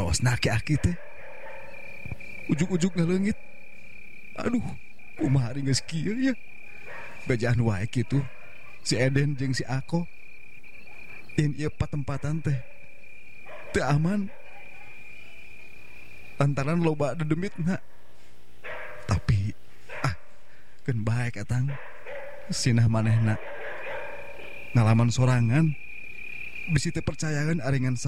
ngaos aki teh ujug-ujug ngaleungit. Aduh, kumaha ari geus kieu ya. Bejaan wae kitu si Eden jeung si Ako. Yen ieu patempatan teh teu aman. Lantaran loba dedemitna. Tapi keun bae katang sinah manehna ngalaman sorangan bisi teu percayaeun aringan